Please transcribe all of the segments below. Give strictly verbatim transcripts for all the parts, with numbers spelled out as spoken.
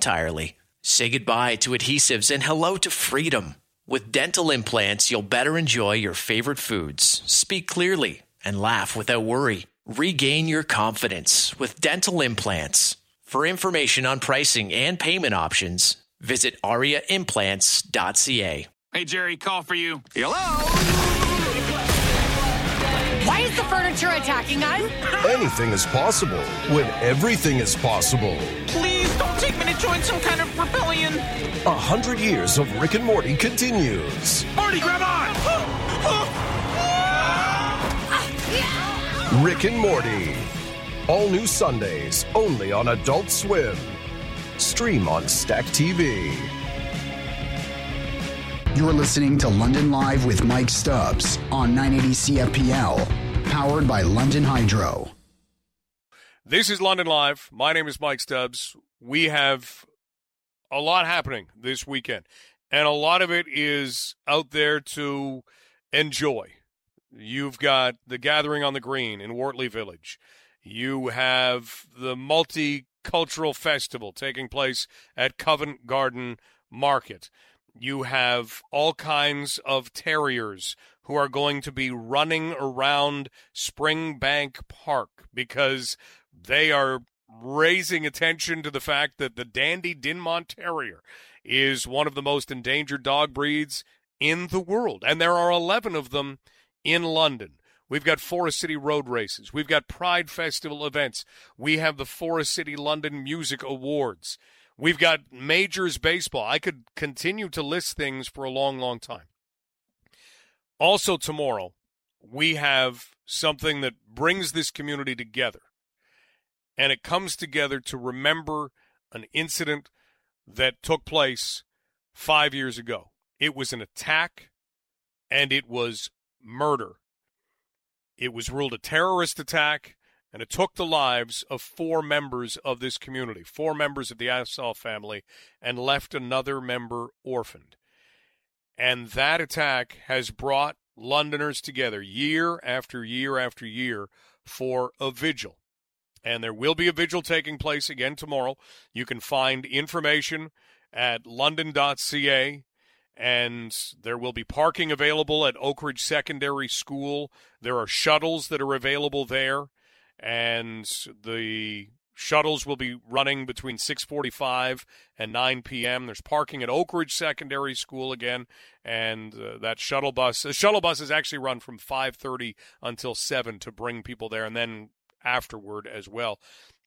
entirely. Say goodbye to adhesives and hello to freedom. With dental implants, you'll better enjoy your favorite foods, speak clearly, and laugh without worry. Regain your confidence with dental implants. For information on pricing and payment options, visit aria implants dot c a. Hey, Jerry, call for you. Hello? Why is the furniture attacking us? Anything is possible when everything is possible. Please don't take me to join some kind of rebellion. A hundred years of Rick and Morty continues. Morty, grab on! Rick and Morty. All new Sundays, only on Adult Swim. Stream on Stack T V. You're listening to London Live with Mike Stubbs on nine eighty C F P L, powered by London Hydro. This is London Live. My name is Mike Stubbs. We have a lot happening this weekend, and a lot of it is out there to enjoy. You've got the Gathering on the Green in Wortley Village. You have the Multicultural Festival taking place at Covent Garden Market. You have all kinds of terriers who are going to be running around Springbank Park because they are raising attention to the fact that the Dandy Dinmont Terrier is one of the most endangered dog breeds in the world. And there are eleven of them in London. We've got Forest City Road Races. We've got Pride Festival events. We have the Forest City London Music Awards. We've got Majors Baseball. I could continue to list things for a long, long time. Also tomorrow, we have something that brings this community together. And it comes together to remember an incident that took place five years ago. It was an attack, and it was murder. It was ruled a terrorist attack, and it took the lives of four members of this community, four members of the Afzaal family, and left another member orphaned. And that attack has brought Londoners together year after year after year for a vigil. And there will be a vigil taking place again tomorrow. You can find information at london dot c a. And there will be parking available at Oak Ridge Secondary School. There are shuttles that are available there. And the shuttles will be running between six forty-five and nine p.m. There's parking at Oak Ridge Secondary School again, and uh, that shuttle bus, the shuttle bus is actually run from five thirty until seven to bring people there, and then afterward as well.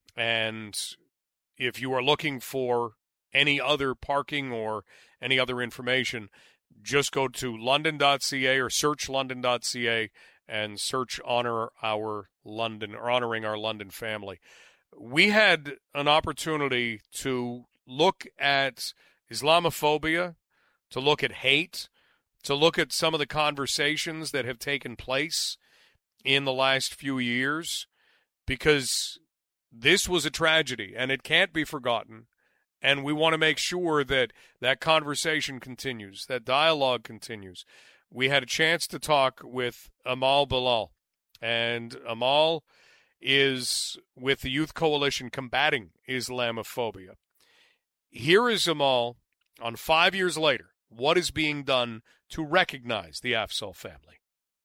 And if you are looking for any other parking or any other information, just go to london dot c a or search london dot c a and search honor our London or honoring our London family. We had an opportunity to look at Islamophobia, to look at hate, to look at some of the conversations that have taken place in the last few years, because this was a tragedy and it can't be forgotten. And we want to make sure that that conversation continues, that dialogue continues. We had a chance to talk with Amal Bilal, and Amal is with the Youth Coalition Combating Islamophobia. Here is Amal on five years later. What is being done to recognize the Afzaal family?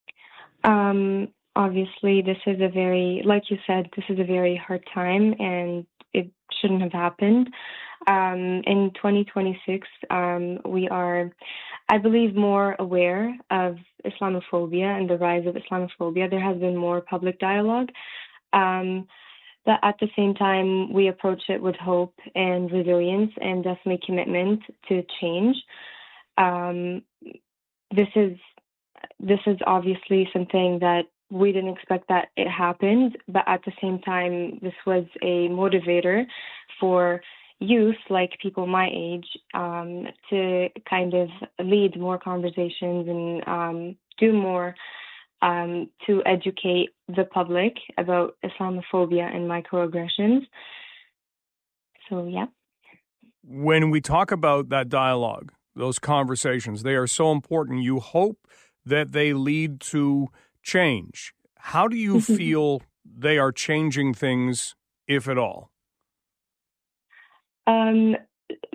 Um, obviously, this is a very, like you said, this is a very hard time, and it shouldn't have happened. Um, in twenty twenty-six, um, we are, I believe, more aware of Islamophobia and the rise of Islamophobia. There has been more public dialogue. Um, but at the same time, we approach it with hope and resilience and definitely commitment to change. Um, this is this is obviously something that we didn't expect that it happened, but at the same time, this was a motivator for youth, like people my age, um, to kind of lead more conversations and um, do more um, to educate the public about Islamophobia and microaggressions. So, yeah. When we talk about that dialogue, those conversations, they are so important. You hope that they lead to change. How do you feel they are changing things, if at all? Um,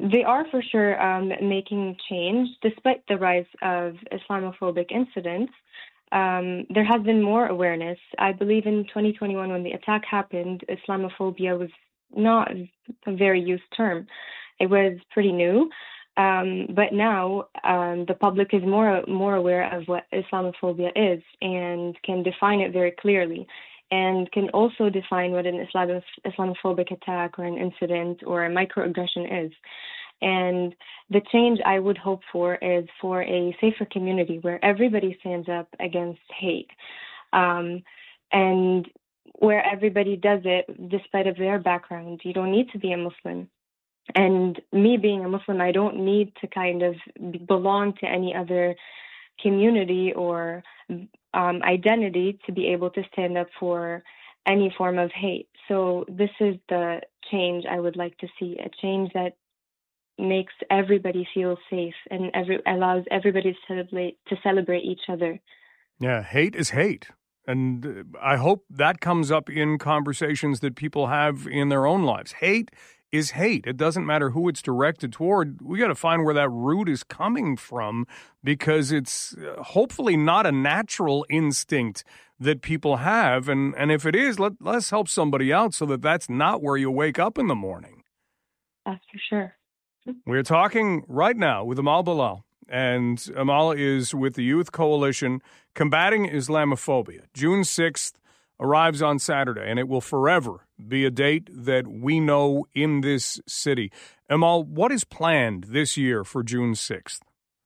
they are for sure um, making change, despite the rise of Islamophobic incidents. Um, there has been more awareness. I believe in twenty twenty-one, when the attack happened, Islamophobia was not a very used term. It was pretty new. Um, but now um, the public is more more aware of what Islamophobia is and can define it very clearly, and can also define what an Islam- Islamophobic attack or an incident or a microaggression is. And the change I would hope for is for a safer community where everybody stands up against hate, um, and where everybody does it despite of their background. You don't need to be a Muslim. And me being a Muslim, I don't need to kind of belong to any other community or um, identity to be able to stand up for any form of hate. So this is the change I would like to see, a change that makes everybody feel safe and every, allows everybody to celebrate, to celebrate each other. Yeah, hate is hate. And I hope that comes up in conversations that people have in their own lives. Hate is hate. It doesn't matter who it's directed toward. We got to find where that root is coming from, because it's hopefully not a natural instinct that people have. And, and if it is, let, let's help somebody out so that that's not where you wake up in the morning. That's for sure. We're talking right now with Amal Bilal, and Amal is with the Youth Coalition Combating Islamophobia. June sixth arrives on Saturday, and it will forever be a date that we know in this city. Amal, what is planned this year for June sixth?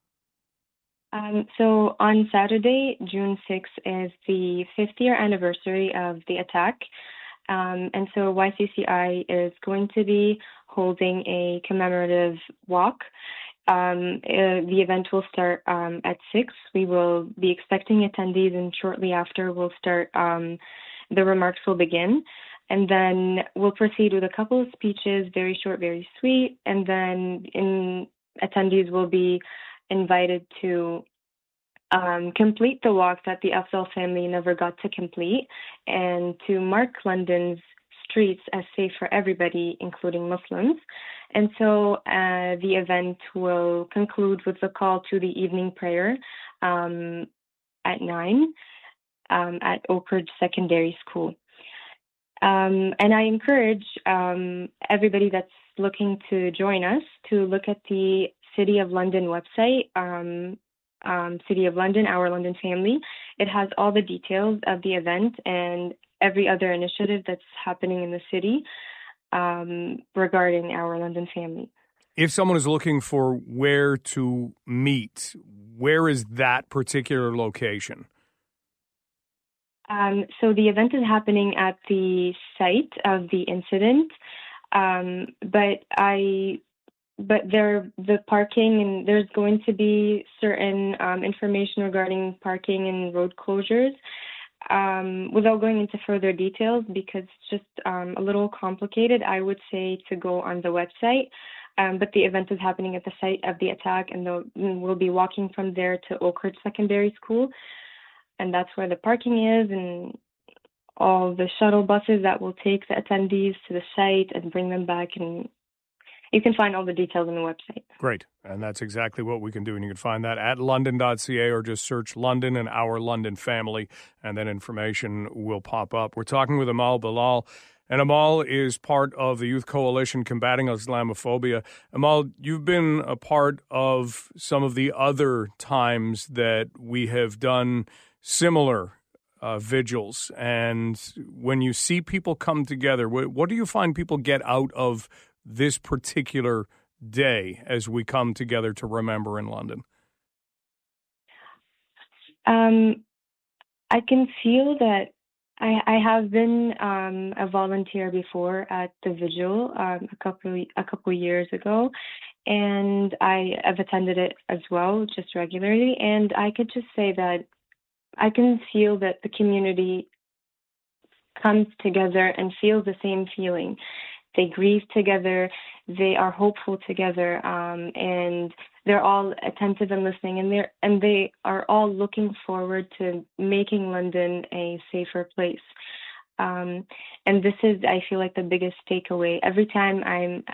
Um, so on Saturday, June sixth, is the fifth year anniversary of the attack. Um, and so Y C C I is going to be holding a commemorative walk. Um, uh, the event will start um, at six. We will be expecting attendees, and shortly after we'll start, um, the remarks will begin. And then we'll proceed with a couple of speeches, very short, very sweet. And then in, attendees will be invited to um, complete the walk that the Afzal family never got to complete, and to mark London's streets as safe for everybody, including Muslims. And so uh, the event will conclude with the call to the evening prayer um, at nine um, at Oak Ridge Secondary School. Um, and I encourage um, everybody that's looking to join us to look at the City of London website, um, um, City of London, Our London Family. It has all the details of the event and every other initiative that's happening in the city um, regarding Our London Family. If someone is looking for where to meet, where is that particular location? Um, so the event is happening at the site of the incident, um, but I, but there the parking, and there's going to be certain um, information regarding parking and road closures. Um, without going into further details, because it's just um, a little complicated, I would say to go on the website. Um, but the event is happening at the site of the attack, and the, we'll be walking from there to Oak Ridge Secondary School. And that's where the parking is, and all the shuttle buses that will take the attendees to the site and bring them back. And you can find all the details on the website. Great. And that's exactly what we can do. And you can find that at london dot c a, or just search London and Our London Family, and then information will pop up. We're talking with Amal Bilal. And Amal is part of the Youth Coalition Combating Islamophobia. Amal, you've been a part of some of the other times that we have done similar uh, vigils. And when you see people come together, what, what do you find people get out of this particular day as we come together to remember in London? Um, I can feel that I, I have been um, a volunteer before at the vigil um, a couple a couple years ago, and I have attended it as well, just regularly. And I could just say that I can feel that the community comes together and feels the same feeling. They grieve together, they are hopeful together, um, and they're all attentive and listening, and they and they are all looking forward to making London a safer place. Um, and this is, I feel like, the biggest takeaway. Every time I'm at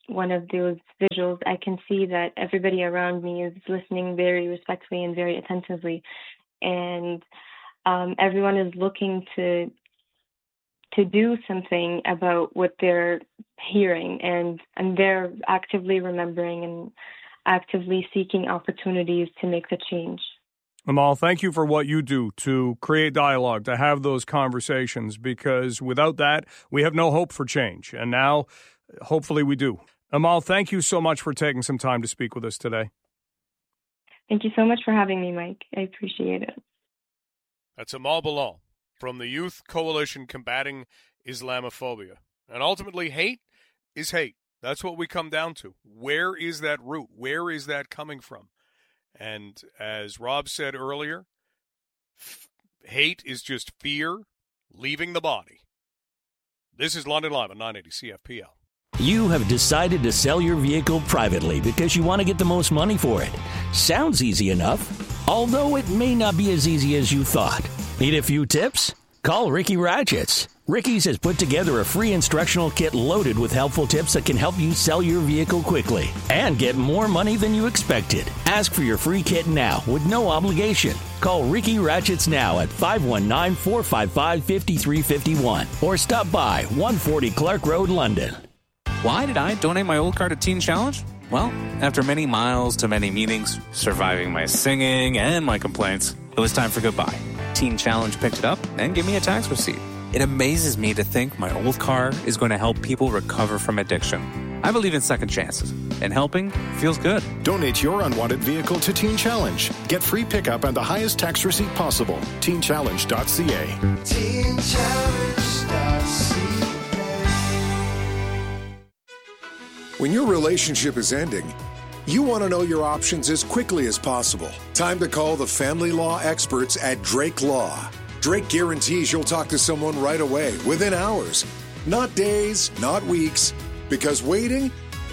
one of those visuals, I can see that everybody around me is listening very respectfully and very attentively, and um, everyone is looking to to do something about what they're hearing, and and they're actively remembering and actively seeking opportunities to make the change. Amal, thank you for what you do to create dialogue, to have those conversations, because without that, we have no hope for change. And now, hopefully we do. Amal, thank you so much for taking some time to speak with us today. Thank you so much for having me, Mike. I appreciate it. That's Amal Bilal from the Youth Coalition Combating Islamophobia. And ultimately, hate is hate. That's what we come down to. Where is that root? Where is that coming from? And as Rob said earlier, f- hate is just fear leaving the body. This is London Live on nine eighty C F P L. You have decided to sell your vehicle privately because you want to get the most money for it. Sounds easy enough, although it may not be as easy as you thought. Need a few tips? Call Ricky Ratchets. Ricky's has put together a free instructional kit loaded with helpful tips that can help you sell your vehicle quickly and get more money than you expected. Ask for your free kit now with no obligation. Call Ricky Ratchets now at five one nine, four five five, five three five one or stop by one forty Clark Road, London. Why did I donate my old car to Teen Challenge? Well, after many miles to many meetings, surviving my singing and my complaints, it was time for goodbye. Teen Challenge picked it up and gave me a tax receipt. It amazes me to think my old car is going to help people recover from addiction. I believe in second chances, and helping feels good. Donate your unwanted vehicle to Teen Challenge. Get free pickup and the highest tax receipt possible. teen challenge dot c a. teen challenge dot c a. When your relationship is ending, you want to know your options as quickly as possible. Time to call the family law experts at Drake Law. Drake guarantees you'll talk to someone right away, within hours. Not days, not weeks, because waiting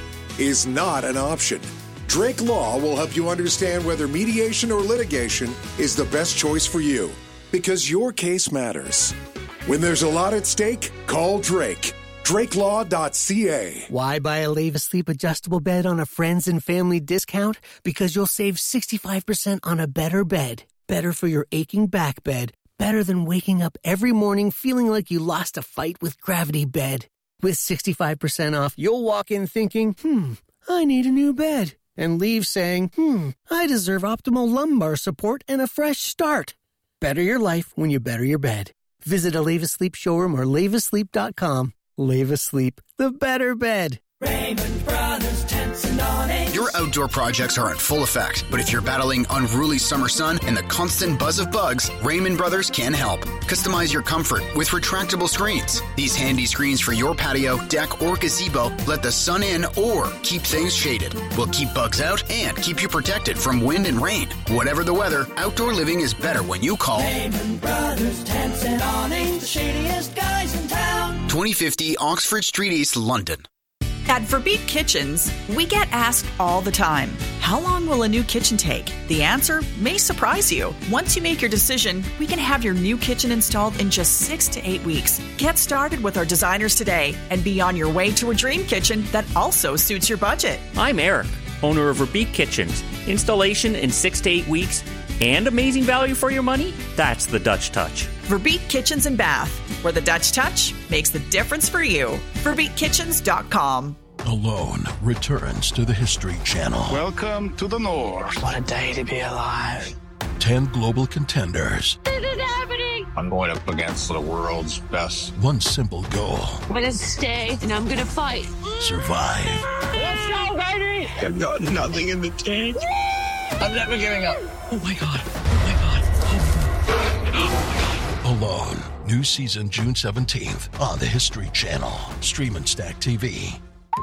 is not an option. Drake Law will help you understand whether mediation or litigation is the best choice for you, because your case matters. When there's a lot at stake, call Drake. drake law dot c a. Why buy a Leva Sleep adjustable bed on a friends and family discount? Because you'll save sixty-five percent on a better bed. Better for your aching back bed. Better than waking up every morning feeling like you lost a fight with Gravity Bed. With sixty-five percent off, you'll walk in thinking, hmm, I need a new bed. And leave saying, hmm, I deserve optimal lumbar support and a fresh start. Better your life when you better your bed. Visit a Leva Sleep showroom or leva sleep dot com. Leva Sleep, the better bed. Raymond Brothers Tents and Awnings. Your outdoor projects are in full effect, but if you're battling unruly summer sun and the constant buzz of bugs, Raymond Brothers can help. Customize your comfort with retractable screens. These handy screens for your patio, deck, or gazebo let the sun in or keep things shaded. Will keep bugs out and keep you protected from wind and rain. Whatever the weather, outdoor living is better when you call Raymond Brothers Tents and Awnings, the shadiest guys in town. twenty fifty Oxford Street East, London. At Verbeek Kitchens, we get asked all the time, how long will a new kitchen take? The answer may surprise you. Once you make your decision, we can have your new kitchen installed in just six to eight weeks. Get started with our designers today and be on your way to a dream kitchen that also suits your budget. I'm Eric, owner of Verbeek Kitchens. Installation in six to eight weeks and amazing value for your money? That's the Dutch touch. Verbeek Kitchens and Bath, where the Dutch touch makes the difference for you. verbeek kitchens dot com. Alone returns to the History Channel. Welcome to the North. What a day to be alive. Ten global contenders. This is happening. I'm going up against the world's best. One simple goal. I'm going to stay and I'm going to fight. Survive. Let's go, baby. I've got nothing in the tank. I'm never giving up. Oh my God. Oh my God. Oh my God. Oh my God. Alone. New season June seventeenth on the History Channel. Stream and Stack T V.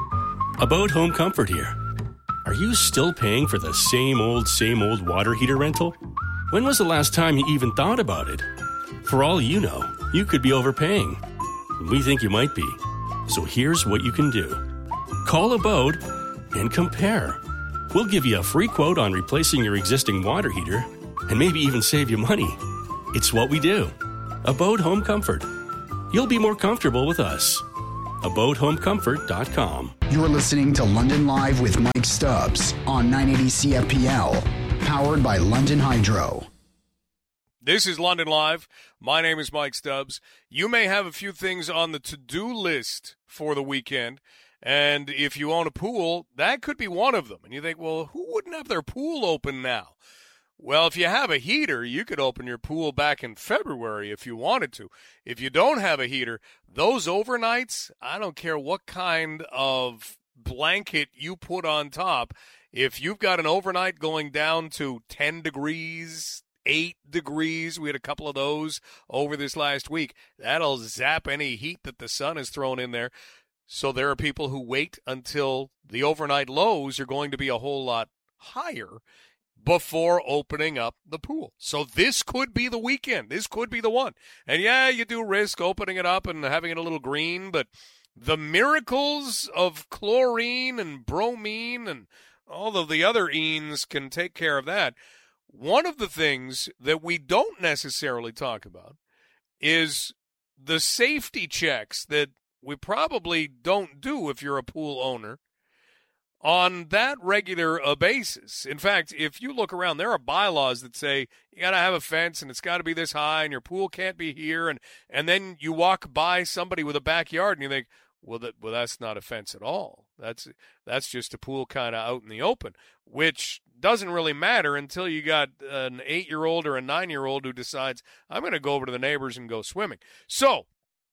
About Home Comfort here. Are you still paying for the same old, same old water heater rental? When was the last time you even thought about it? For all you know, you could be overpaying. We think you might be. So here's what you can do. Call Abode and compare. We'll give you a free quote on replacing your existing water heater and maybe even save you money. It's what we do. Abode Home Comfort. You'll be more comfortable with us. a boat home comfort dot com. You're listening to London Live with Mike Stubbs on nine eighty C F P L, powered by London Hydro. This is London Live. My name is Mike Stubbs. You may have a few things on the to-do list for the weekend, and if you own a pool, that could be one of them. And you think, well, who wouldn't have their pool open now? Well, if you have a heater, you could open your pool back in February if you wanted to. If you don't have a heater, those overnights, I don't care what kind of blanket you put on top, if you've got an overnight going down to ten degrees, eight degrees, we had a couple of those over this last week, that'll zap any heat that the sun has thrown in there. So there are people who wait until the overnight lows are going to be a whole lot higher before opening up the pool. So this could be the weekend. This could be the one. And yeah, you do risk opening it up and having it a little green, but the miracles of chlorine and bromine and all of the other enes can take care of that. One of the things that we don't necessarily talk about is the safety checks that we probably don't do if you're a pool owner on that regular uh, basis. In fact, if you look around, there are bylaws that say you got to have a fence and it's got to be this high and your pool can't be here. And, and then you walk by somebody with a backyard and you think, well, that, well, that's not a fence at all. That's, that's just a pool kind of out in the open, which doesn't really matter until you got an eight-year-old or a nine-year-old who decides, I'm going to go over to the neighbors and go swimming. So,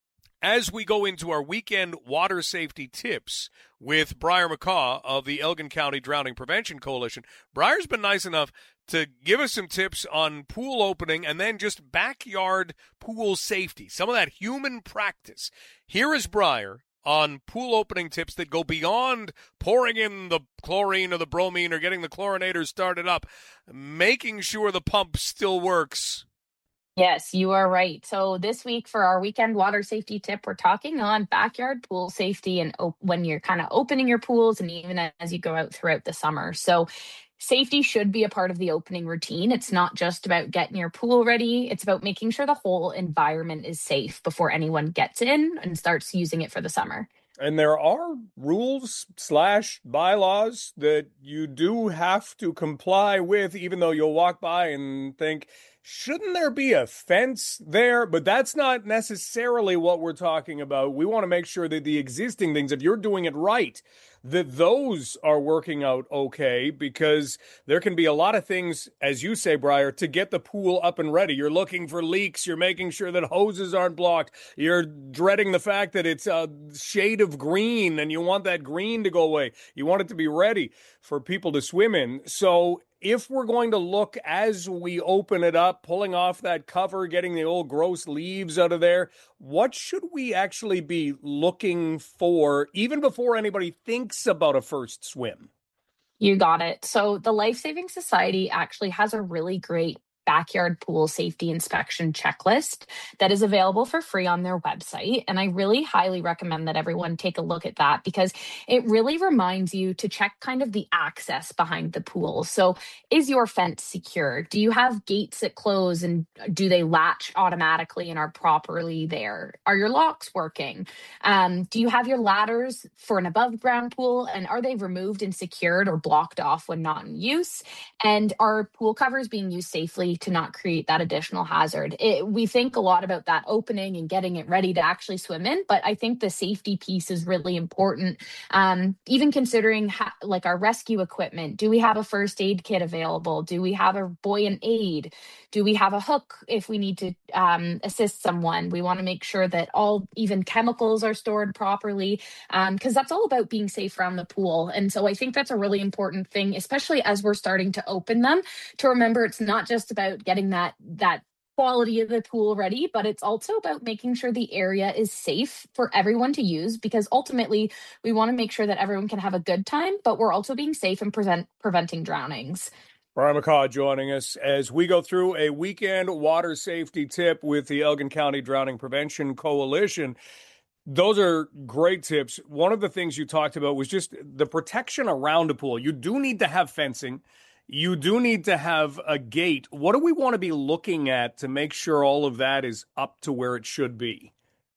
as we go into our weekend water safety tips with Briar McCaw of the Elgin County Drowning Prevention Coalition, Briar's been nice enough to give us some tips on pool opening and then just backyard pool safety, some of that human practice. Here is Briar on pool opening tips that go beyond pouring in the chlorine or the bromine or getting the chlorinator started up, making sure the pump still works. Yes, you are right. So this week for our weekend water safety tip, we're talking on backyard pool safety and op- when you're kind of opening your pools and even as you go out throughout the summer. So safety should be a part of the opening routine. It's not just about getting your pool ready. It's about making sure the whole environment is safe before anyone gets in and starts using it for the summer. And there are rules slash bylaws that you do have to comply with, even though you'll walk by and think, shouldn't there be a fence there? But that's not necessarily what we're talking about. We want to make sure that the existing things, if you're doing it right, that those are working out okay, because there can be a lot of things, as you say, Briar, to get the pool up and ready. You're looking for leaks. You're making sure that hoses aren't blocked. You're dreading the fact that it's a shade of green and you want that green to go away. You want it to be ready for people to swim in. So if we're going to look as we open it up, pulling off that cover, getting the old gross leaves out of there, what should we actually be looking for even before anybody thinks about a first swim? You got it. So the Life Saving Society actually has a really great backyard pool safety inspection checklist that is available for free on their website. And I really highly recommend that everyone take a look at that because it really reminds you to check kind of the access behind the pool. So is your fence secure? Do you have gates that close and do they latch automatically and are properly there? Are your locks working? Um, do you have your ladders for an above ground pool and are they removed and secured or blocked off when not in use? And are pool covers being used safely to not create that additional hazard? It, we think a lot about that opening and getting it ready to actually swim in, but I think the safety piece is really important. Um, even considering ha- like our rescue equipment, do we have a first aid kit available? Do we have a buoyant aid? Do we have a hook if we need to um, assist someone? We want to make sure that all even chemicals are stored properly because um, that's all about being safe around the pool. And so I think that's a really important thing, especially as we're starting to open them, to remember it's not just about getting that that quality of the pool ready, but it's also about making sure the area is safe for everyone to use because ultimately we want to make sure that everyone can have a good time, but we're also being safe and present, preventing drownings. Briar McCaw joining us as we go through a weekend water safety tip with the Elgin County Drowning Prevention Coalition. Those are great tips. One of the things you talked about was just the protection around a pool. You do need to have fencing. You do need to have a gate. What do we want to be looking at to make sure all of that is up to where it should be?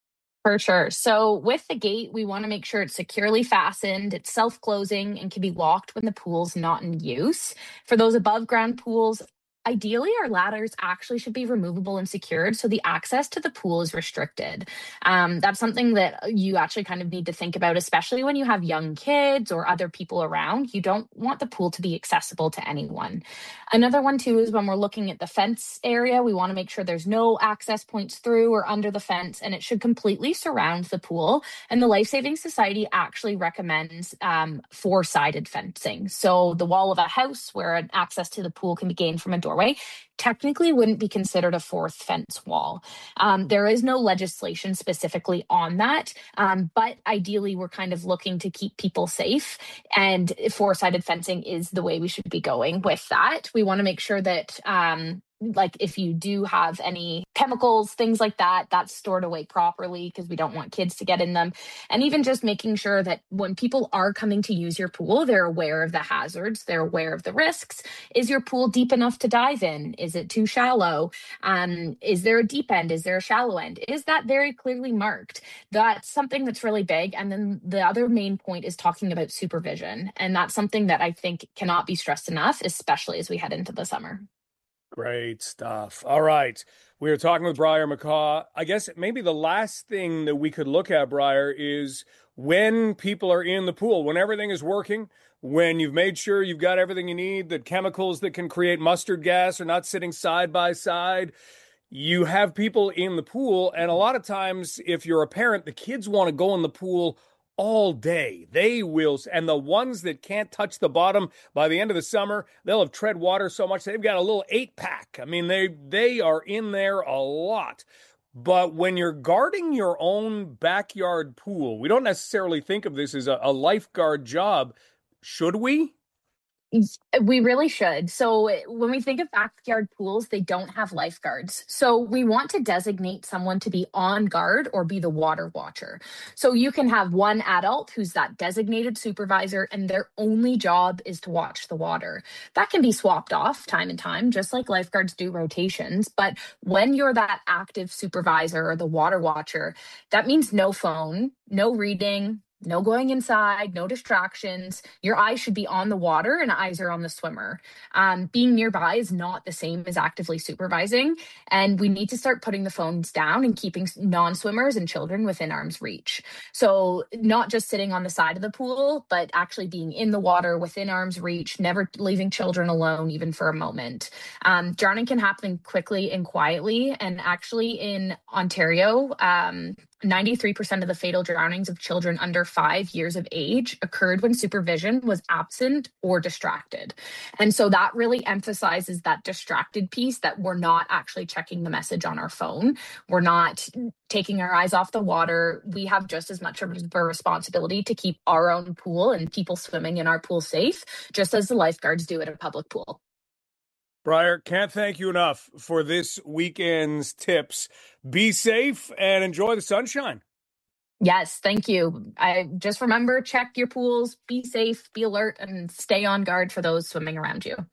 For sure. So with the gate, we want to make sure it's securely fastened, it's self-closing, and can be locked when the pool's not in use. For those above ground pools, ideally our ladders actually should be removable and secured so the access to the pool is restricted. Um, that's something that you actually kind of need to think about, especially when you have young kids or other people around. You don't want the pool to be accessible to anyone. Another one too is when we're looking at the fence area, we want to make sure there's no access points through or under the fence, and it should completely surround the pool. And the Life Saving Society actually recommends um, four-sided fencing. So the wall of a house where an access to the pool can be gained from a door Way, technically wouldn't be considered a fourth fence wall. Um, there is no legislation specifically on that, um, but ideally we're kind of looking to keep people safe, and four-sided fencing is the way we should be going with that. We want to make sure that um, like if you do have any chemicals, things like that, that's stored away properly because we don't want kids to get in them. And even just making sure that when people are coming to use your pool, they're aware of the hazards, they're aware of the risks. Is your pool deep enough to dive in? Is it too shallow? Um, is there a deep end? Is there a shallow end? Is that very clearly marked? That's something that's really big. And then the other main point is talking about supervision. And that's something that I think cannot be stressed enough, especially as we head into the summer. Great stuff. All right. We are talking with Briar McCaw. I guess maybe the last thing that we could look at, Briar, is when people are in the pool, when everything is working, when you've made sure you've got everything you need, the chemicals that can create mustard gas are not sitting side by side. You have people in the pool, and a lot of times, if you're a parent, the kids want to go in the pool all day. They will, and the ones that can't touch the bottom by the end of the summer, they'll have tread water so much they've got a little eight pack. I mean, they they are in there a lot. But when you're guarding your own backyard pool, we don't necessarily think of this as a, a lifeguard job. Should we? We really should. So when we think of backyard pools, they don't have lifeguards. So we want to designate someone to be on guard or be the water watcher. So you can have one adult who's that designated supervisor, and their only job is to watch the water. That can be swapped off time and time, just like lifeguards do rotations. But when you're that active supervisor or the water watcher, that means no phone, no reading, no going inside, no distractions. Your eyes should be on the water and eyes are on the swimmer. Um, being nearby is not the same as actively supervising. And we need to start putting the phones down and keeping non-swimmers and children within arm's reach. So not just sitting on the side of the pool, but actually being in the water within arm's reach, never leaving children alone even for a moment. Um, drowning can happen quickly and quietly. And actually in Ontario, um, ninety-three percent of the fatal drownings of children under five years of age occurred when supervision was absent or distracted. And so that really emphasizes that distracted piece, that we're not actually checking the message on our phone. We're not taking our eyes off the water. We have just as much of a responsibility to keep our own pool and people swimming in our pool safe, just as the lifeguards do at a public pool. Briar, can't thank you enough for this weekend's tips. Be safe and enjoy the sunshine. Yes, thank you. I just remember, check your pools, be safe, be alert, and stay on guard for those swimming around you.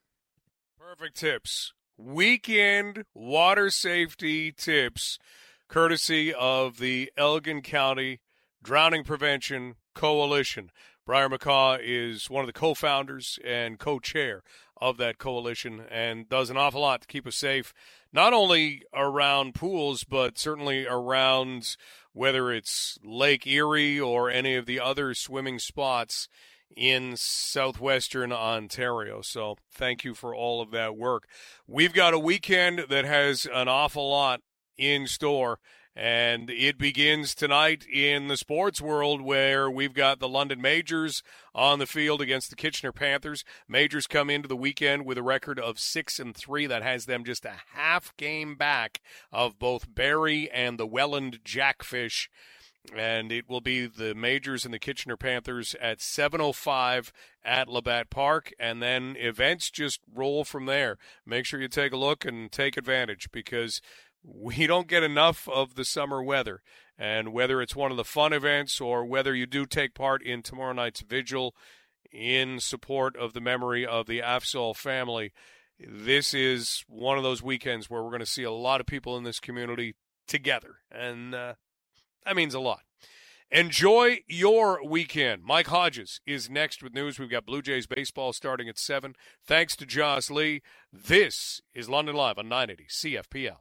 Perfect tips. Weekend water safety tips, courtesy of the Elgin County Drowning Prevention Coalition. Briar McCaw is one of the co-founders and co-chair of that coalition and does an awful lot to keep us safe, not only around pools, but certainly around whether it's Lake Erie or any of the other swimming spots in southwestern Ontario. So thank you for all of that work. We've got a weekend that has an awful lot in store, and it begins tonight in the sports world, where we've got the London Majors on the field against the Kitchener Panthers. Majors come into the weekend with a record of six and three. That has them just a half game back of both Barrie and the Welland Jackfish. And it will be the Majors and the Kitchener Panthers at seven oh five at Labatt Park. And then events just roll from there. Make sure you take a look and take advantage, because we don't get enough of the summer weather. And whether it's one of the fun events or whether you do take part in tomorrow night's vigil in support of the memory of the Afzal family, this is one of those weekends where we're going to see a lot of people in this community together. And uh, That means a lot. Enjoy your weekend. Mike Hodges is next with news. We've got Blue Jays baseball starting at seven. Thanks to Joss Lee. This is London Live on nine eighty C F P L.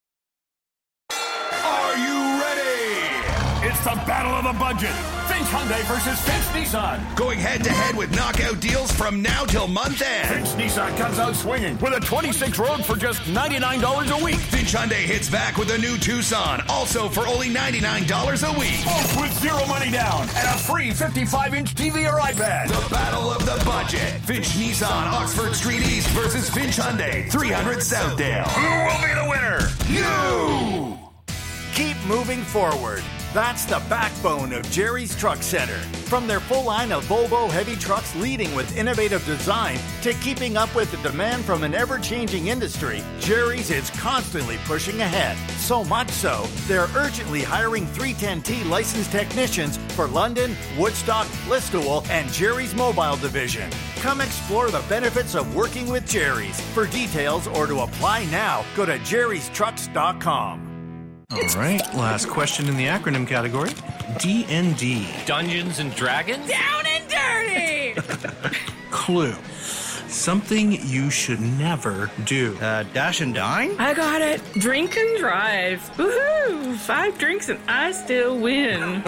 Are you ready? It's the battle of the budget. Finch Hyundai versus Finch Nissan. Going head-to-head with knockout deals from now till month end. Finch Nissan comes out swinging with a twenty-six Rogue for just ninety-nine dollars a week. Finch Hyundai hits back with a new Tucson, also for only ninety-nine dollars a week. Both with zero money down and a free fifty-five inch T V or iPad. The battle of the budget. Finch Nissan, Oxford Street East versus Finch Hyundai, three hundred Southdale. Who will be the winner? You! Keep moving forward. That's the backbone of Jerry's Truck Center. From their full line of Volvo heavy trucks leading with innovative design to keeping up with the demand from an ever-changing industry, Jerry's is constantly pushing ahead. So much so, they're urgently hiring three ten T licensed technicians for London, Woodstock, Listowel, and Jerry's Mobile Division. Come explore the benefits of working with Jerry's. For details or to apply now, go to jerrys trucks dot com. All right, last question in the acronym category. D and D. Dungeons and Dragons? Down and dirty! Clue. Something you should never do. Uh, dash and dine? I got it. Drink and drive. Woohoo! Five drinks and I still win.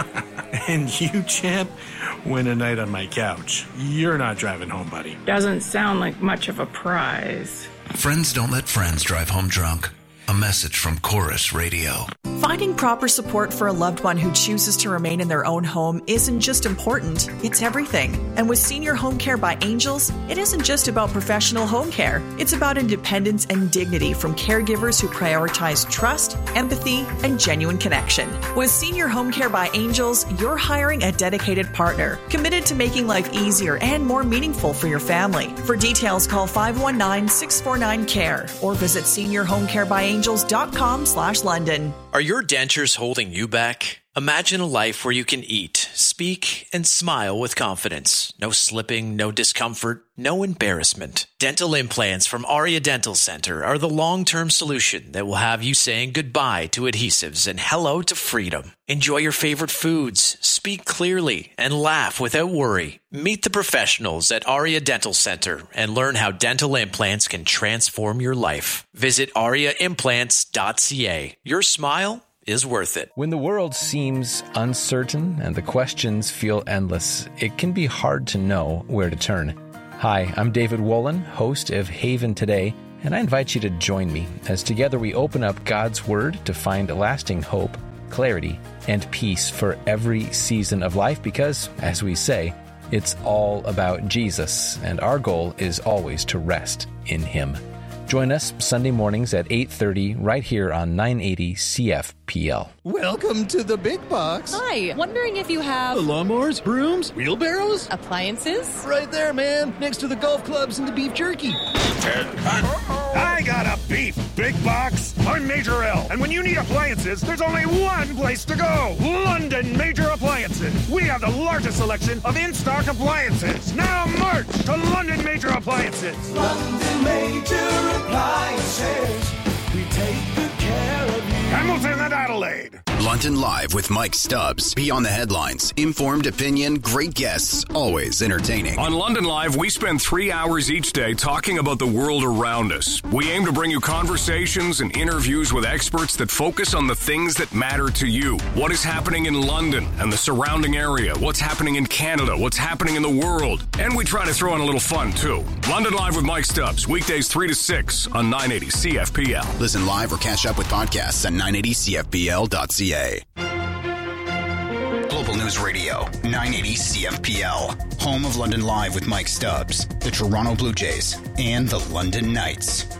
And you, champ, win a night on my couch. You're not driving home, buddy. Doesn't sound like much of a prize. Friends don't let friends drive home drunk. A message from Chorus Radio. Finding proper support for a loved one who chooses to remain in their own home isn't just important, it's everything. And with Senior Home Care by Angels, it isn't just about professional home care. It's about independence and dignity from caregivers who prioritize trust, empathy, and genuine connection. With Senior Home Care by Angels, you're hiring a dedicated partner, committed to making life easier and more meaningful for your family. For details, call five one nine, six four nine, C A R E or visit senior home care by angels dot com slash London. Are your dentures holding you back? Imagine a life where you can eat, speak, and smile with confidence. No slipping, no discomfort, no embarrassment. Dental implants from Aria Dental Center are the long-term solution that will have you saying goodbye to adhesives and hello to freedom. Enjoy your favorite foods, speak clearly, and laugh without worry. Meet the professionals at Aria Dental Center and learn how dental implants can transform your life. Visit aria implants dot c a. Your smile is worth it. When the world seems uncertain and the questions feel endless, it can be hard to know where to turn. Hi, I'm David Wolin, host of Haven Today, and I invite you to join me as together we open up God's Word to find lasting hope, clarity, and peace for every season of life because, as we say, it's all about Jesus, and our goal is always to rest in Him. Join us Sunday mornings at eight thirty right here on nine eighty C F P L. Welcome to the big box. Hi, wondering if you have... Lawnmowers, brooms, wheelbarrows? Appliances? Right there, man, next to the golf clubs and the beef jerky. I got a beef big box. I'm Major L, and when you need appliances, there's only one place to go. London Major Appliances. We have the largest selection of in-stock appliances. Now march to London Major Appliances. London Major Appliances. We take good care of you. Hamilton and Adelaide. London Live with Mike Stubbs. Beyond the headlines. Informed opinion, great guests, always entertaining. On London Live, we spend three hours each day talking about the world around us. We aim to bring you conversations and interviews with experts that focus on the things that matter to you. What is happening in London and the surrounding area? What's happening in Canada? What's happening in the world? And we try to throw in a little fun, too. London Live with Mike Stubbs. Weekdays three to six on nine eighty C F P L. Listen live or catch up with podcasts at nine eighty C F P L dot C A. Global News Radio, nine eighty C F P L. Home of London Live with Mike Stubbs, the Toronto Blue Jays, and the London Knights.